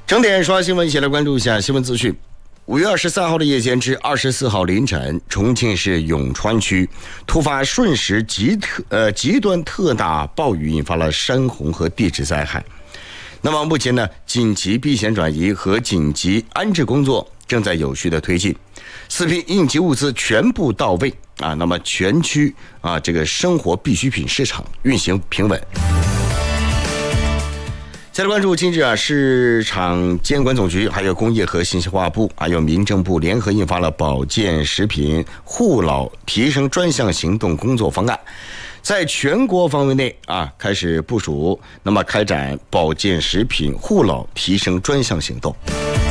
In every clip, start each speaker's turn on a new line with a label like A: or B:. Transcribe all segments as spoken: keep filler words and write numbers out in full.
A: 整点刷新闻，一起来关注一下新闻资讯。五月二十三号的夜间至二十四号凌晨，重庆市永川区突发瞬时极特呃极端特大暴雨，引发了山洪和地质灾害。那么目前呢，紧急避险转移和紧急安置工作正在有序的推进，四批应急物资全部到位啊。那么全区啊这个生活必需品市场运行平稳。再来关注近日啊，市场监管总局、还有工业和信息化部、还有民政部联合印发了保健食品护老提升专项行动工作方案，在全国范围内啊开始部署，那么开展保健食品护老提升专项行动。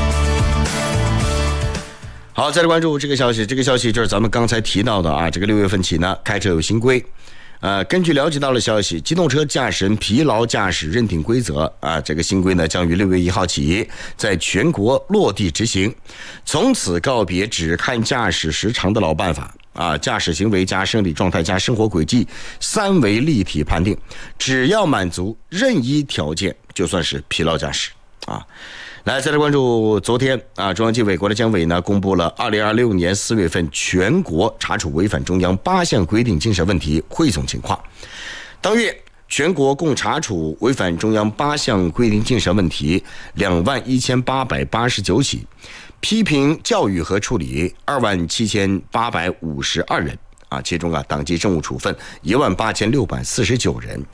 A: 好，再来关注这个消息，这个消息就是咱们刚才提到的啊，这个六月份起呢，开车有新规。呃，根据了解到的消息，机动车驾驶人疲劳驾驶认定规则啊，这个新规呢将于六月一号起在全国落地执行，从此告别只看驾驶时长的老办法啊，驾驶行为加生理状态加生活轨迹三维立体判定，只要满足任一条件，就算是疲劳驾驶啊。来，再来关注昨天啊，中央纪委国家监委呢公布了二零二六年四月份全国查处违反中央八项规定精神问题汇总情况。当月全国共查处违反中央八项规定精神问题两万一千八百八十九起，批评教育和处理二万七千八百五十二人啊，其中啊党纪政务处分一万八千六百四十九人。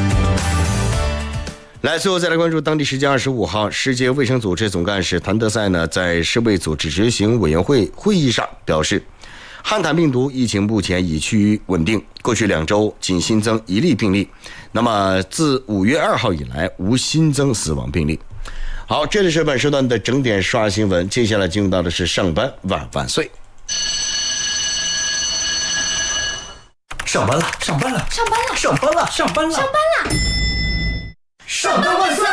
A: 来，最后再来关注当地时间二十五号，世界卫生组织总干事谭德赛呢，在世卫组织执行委员会会议上表示，汉坦病毒疫情目前已趋于稳定，过去两周仅新增一例病例，那么自五月二号以来无新增死亡病例。好，这里是本时段的整点刷新闻，接下来进入到的是上班万万岁。
B: 上班了，上班了，
C: 上班了，
B: 上班了，上班了，
C: 上班了，
B: 上班万岁！